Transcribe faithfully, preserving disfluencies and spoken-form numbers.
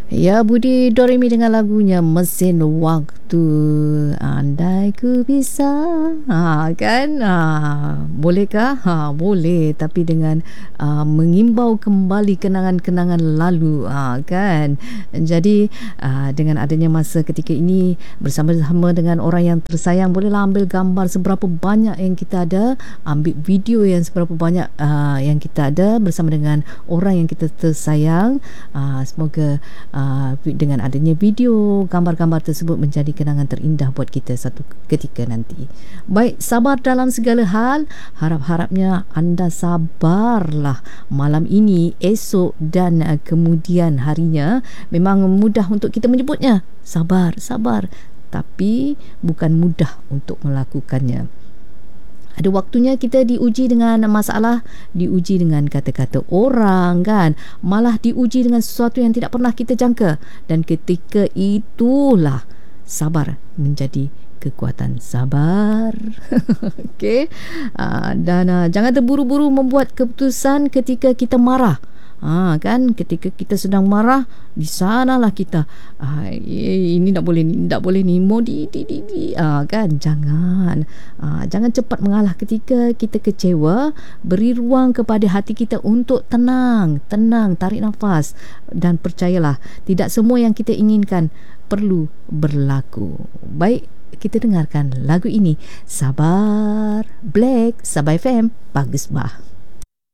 Ya, Budi Doremi dengan lagunya Mesin Waktu. Andai ku bisa, ha, kan, ha, bolehkah? Ha, boleh, tapi dengan uh, mengimbau kembali kenangan-kenangan lalu, ha, kan. Jadi uh, dengan adanya masa ketika ini bersama-sama dengan orang yang tersayang, bolehlah ambil gambar seberapa banyak yang kita ada, ambil video yang seberapa banyak uh, yang kita ada bersama dengan orang yang kita tersayang. Uh, semoga Uh, dengan adanya video, gambar-gambar tersebut menjadi kenangan terindah buat kita satu ketika nanti. Baik, sabar dalam segala hal. Harap-harapnya anda sabarlah malam ini, esok dan uh, kemudian harinya. Memang mudah untuk kita menyebutnya, sabar, sabar, tapi bukan mudah untuk melakukannya. Ada waktunya kita diuji dengan masalah, diuji dengan kata-kata orang, kan, malah diuji dengan sesuatu yang tidak pernah kita jangka, dan ketika itulah sabar menjadi kekuatan. Sabar. Okey. Uh, dan uh, jangan terburu-buru membuat keputusan ketika kita marah. Ha, kan, ketika kita sedang marah, di sanalah kita ah, ini tak boleh ni, tak boleh ni, mau di di di, di. Ah, kan, jangan ah, jangan cepat mengalah ketika kita kecewa. Beri ruang kepada hati kita untuk tenang, tenang, tarik nafas, dan percayalah, tidak semua yang kita inginkan perlu berlaku. Baik, kita dengarkan lagu ini, Sabar, Black, Sabar F M, bagus bah.